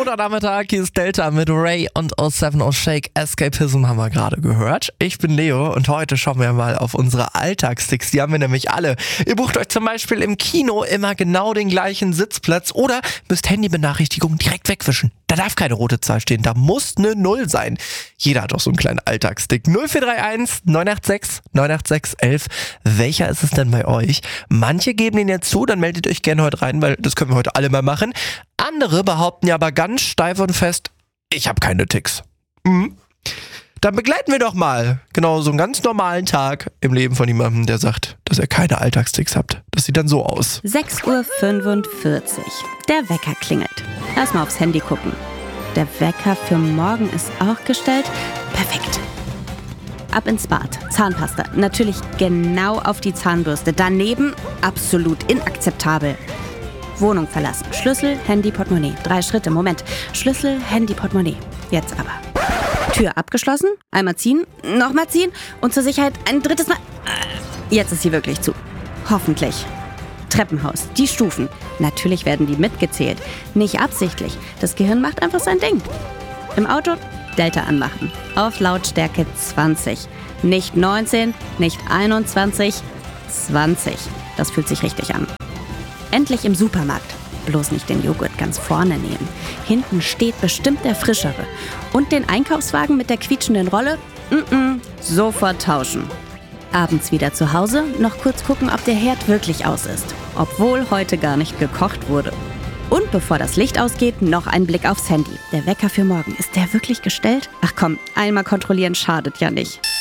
Montagnachmittag, hier ist Delta mit Ray und 070 Shake. Escapism haben wir gerade gehört. Ich bin Leo und heute schauen wir mal auf unsere Alltagssticks. Die haben wir nämlich alle. Ihr bucht euch zum Beispiel im Kino immer genau den gleichen Sitzplatz oder müsst Handybenachrichtigungen direkt wegwischen. Da darf keine rote Zahl stehen, da muss eine 0 sein. Jeder hat doch so einen kleinen Alltagsstick. 0431 986 986 11. Welcher ist es denn bei euch? Manche geben den jetzt zu, dann meldet euch gerne heute rein, weil das können wir heute alle mal machen. Andere behaupten ja aber ganz steif und fest, ich habe keine Ticks. Dann begleiten wir doch mal genau so einen ganz normalen Tag im Leben von jemandem, der sagt, dass er keine Alltagsticks hat. Das sieht dann so aus. 6:45 Uhr. Der Wecker klingelt. Erstmal aufs Handy gucken. Der Wecker für morgen ist auch gestellt. Perfekt. Ab ins Bad. Zahnpasta. Natürlich genau auf die Zahnbürste. Daneben absolut inakzeptabel. Wohnung verlassen. Schlüssel, Handy, Portemonnaie. 3 Schritte. Moment. Schlüssel, Handy, Portemonnaie. Jetzt aber. Tür abgeschlossen. Einmal ziehen. Nochmal ziehen. Und zur Sicherheit ein drittes Mal. Jetzt ist sie wirklich zu. Hoffentlich. Treppenhaus. Die Stufen. Natürlich werden die mitgezählt. Nicht absichtlich. Das Gehirn macht einfach sein Ding. Im Auto Delta anmachen. Auf Lautstärke 20. Nicht 19, nicht 21, 20. Das fühlt sich richtig an. Endlich im Supermarkt. Bloß nicht den Joghurt ganz vorne nehmen. Hinten steht bestimmt der frischere. Und den Einkaufswagen mit der quietschenden Rolle? Sofort tauschen. Abends wieder zu Hause, noch kurz gucken, ob der Herd wirklich aus ist. Obwohl heute gar nicht gekocht wurde. Und bevor das Licht ausgeht, noch ein Blick aufs Handy. Der Wecker für morgen, ist der wirklich gestellt? Ach komm, einmal kontrollieren schadet ja nicht.